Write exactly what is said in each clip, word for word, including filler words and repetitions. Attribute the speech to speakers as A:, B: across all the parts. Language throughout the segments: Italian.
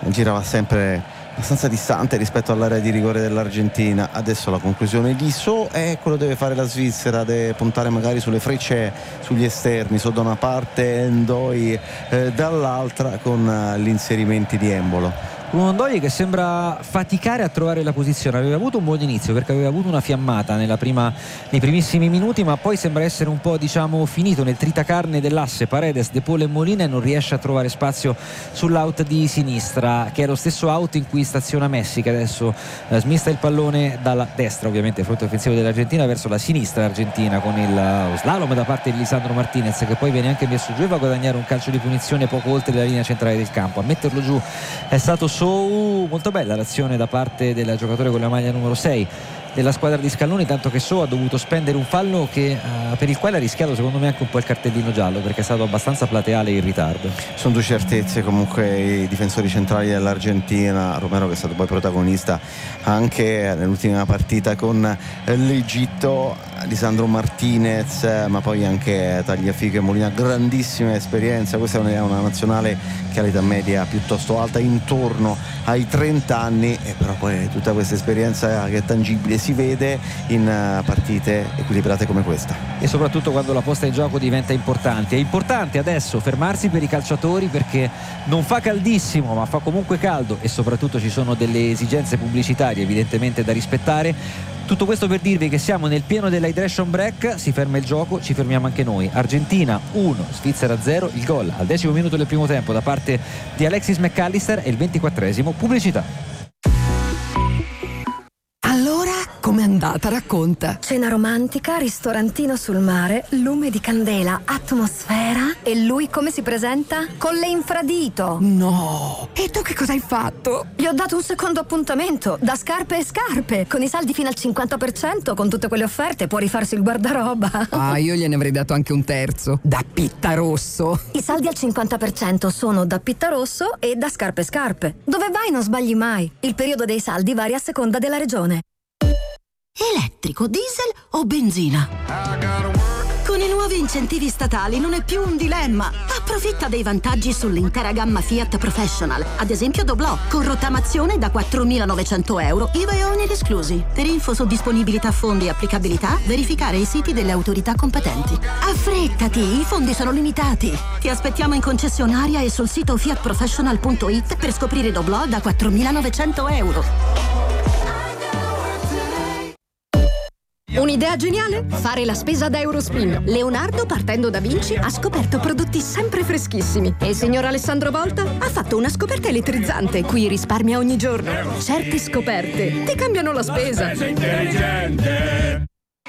A: girava sempre abbastanza distante rispetto all'area di rigore dell'Argentina. Adesso la conclusione di So è quello che deve fare la Svizzera, deve puntare magari sulle frecce sugli esterni, So da una parte, Ndoi eh, dall'altra, con uh, gli inserimenti di Embolo.
B: Un Ndoi che sembra faticare a trovare la posizione. Aveva avuto un buon inizio perché aveva avuto una fiammata nella prima, nei primissimi minuti, ma poi sembra essere un po' diciamo finito nel tritacarne dell'asse Paredes, De Paul e Molina, e non riesce a trovare spazio sull'out di sinistra, che è lo stesso out in cui staziona Messi, che adesso eh, smista il pallone dalla destra, ovviamente fronte offensivo dell'Argentina, verso la sinistra argentina, con il uh, slalom da parte di Lisandro Martinez, che poi viene anche messo giù e va a guadagnare un calcio di punizione poco oltre la linea centrale del campo. A metterlo giù è stato So. Molto bella l'azione da parte del giocatore con la maglia numero sei della squadra di Scaloni, tanto che So ha dovuto spendere un fallo che, uh, per il quale ha rischiato secondo me anche un po' il cartellino giallo, perché è stato abbastanza plateale in ritardo.
A: Sono due certezze comunque i difensori centrali dell'Argentina. Romero, che è stato poi protagonista anche nell'ultima partita con l'Egitto, Lisandro Martinez, ma poi anche Tagliafico e Molina, grandissima esperienza. Questa è una nazionale che ha l'età media piuttosto alta, intorno ai trenta anni, e però poi tutta questa esperienza che è tangibile si vede in partite equilibrate come questa,
B: e soprattutto quando la posta in gioco diventa importante. È importante adesso fermarsi per i calciatori, perché non fa caldissimo ma fa comunque caldo, e soprattutto ci sono delle esigenze pubblicitarie evidentemente da rispettare. Tutto questo per dirvi che siamo nel pieno dell'hydration break, si ferma il gioco, ci fermiamo anche noi. Argentina uno, Svizzera zero, il gol al decimo minuto del primo tempo da parte di Alexis McAllister, e il ventiquattresimo pubblicità.
C: Allora, com'è andata? Racconta.
D: Cena romantica, ristorantino sul mare, lume di candela, atmosfera. E lui come si presenta? Con le infradito.
C: No! E tu che cosa hai fatto?
D: Gli ho dato un secondo appuntamento, da scarpe e scarpe. Con i saldi fino al cinquanta per cento, con tutte quelle offerte, può rifarsi il guardaroba.
C: Ah, io gliene avrei dato anche un terzo. Da Pittarosso.
D: I saldi al cinquanta per cento sono da Pittarosso e da scarpe e scarpe. Dove vai non sbagli mai. Il periodo dei saldi varia a seconda della regione.
E: Elettrico, diesel o benzina? Con i nuovi incentivi statali non è più un dilemma. Approfitta dei vantaggi sull'intera gamma Fiat Professional. Ad esempio Doblò, con rottamazione da quattromilanovecento euro, I V A e oneri esclusi. Per info su disponibilità, fondi e applicabilità, verificare i siti delle autorità competenti. Affrettati, i fondi sono limitati. Ti aspettiamo in concessionaria e sul sito fiat professional punto it per scoprire Doblò da quattromilanovecento euro.
F: Un'idea geniale? Fare la spesa da Eurospin. Leonardo, partendo da Vinci, ha scoperto prodotti sempre freschissimi. E il signor Alessandro Volta ha fatto una scoperta elettrizzante, cui risparmia ogni giorno. Certe scoperte ti cambiano la spesa. La spesa intelligente.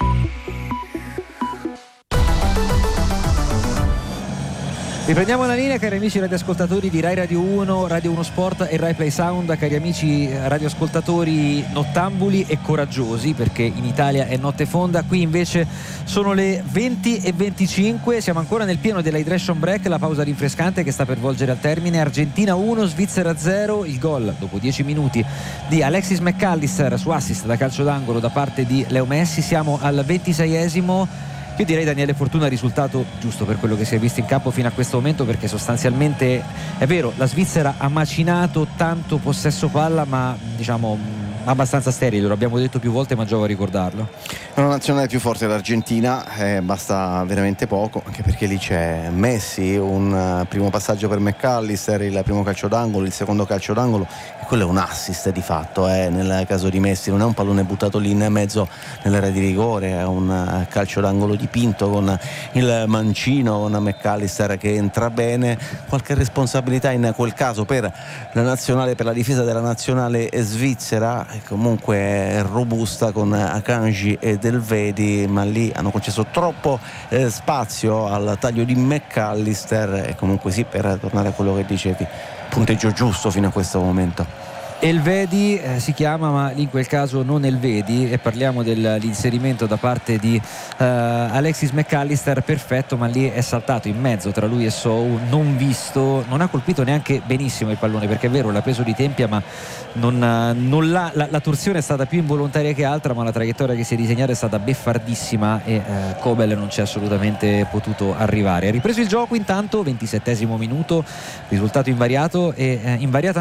B: Riprendiamo la linea, cari amici radioascoltatori di Rai Radio uno, Radio uno Sport e Rai Play Sound, cari amici radioascoltatori nottambuli e coraggiosi, perché in Italia è notte fonda, qui invece sono le venti e venticinque, siamo ancora nel pieno dell'hydration break, la pausa rinfrescante che sta per volgere al termine. Argentina uno, Svizzera zero, il gol dopo dieci minuti di Alexis McAllister su assist da calcio d'angolo da parte di Leo Messi. Siamo al ventiseiesimo. Io direi, Daniele Fortuna, risultato giusto per quello che si è visto in campo fino a questo momento, perché sostanzialmente è vero, la Svizzera ha macinato tanto possesso palla, ma diciamo abbastanza sterile, lo abbiamo detto più volte ma giova a ricordarlo.
A: È una nazionale più forte l'Argentina, eh, basta veramente poco, anche perché lì c'è Messi, un primo passaggio per McAllister, il primo calcio d'angolo, il secondo calcio d'angolo, e quello è un assist di fatto, eh, nel caso di Messi non è un pallone buttato lì in mezzo nell'area di rigore, è un calcio d'angolo dipinto con il mancino, con McAllister che entra bene. Qualche responsabilità in quel caso per la nazionale, per la difesa della nazionale svizzera, comunque robusta con Akanji e Delvedi, ma lì hanno concesso troppo eh, spazio al taglio di McAllister, e comunque sì, per tornare a quello che dicevi, punteggio giusto fino a questo momento.
B: Elvedi eh, si chiama, ma in quel caso non Elvedi, e parliamo dell'inserimento da parte di eh, Alexis McAllister, perfetto, ma lì è saltato in mezzo tra lui e Sou, non visto, non ha colpito neanche benissimo il pallone, perché è vero, l'ha preso di tempia, ma non, non l'ha, la, la torsione è stata più involontaria che altra, ma la traiettoria che si è disegnata è stata beffardissima e eh, Kobel non ci è assolutamente potuto arrivare. Ha ripreso il gioco intanto, ventisettesimo minuto, risultato invariato e eh, invariata